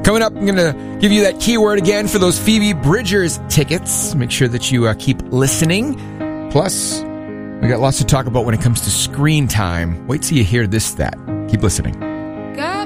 Coming up, I'm going to give you that keyword again for those Phoebe Bridgers tickets. Make sure that you keep listening. Plus, we got lots to talk about when it comes to screen time. Wait till you hear this stat. Keep listening.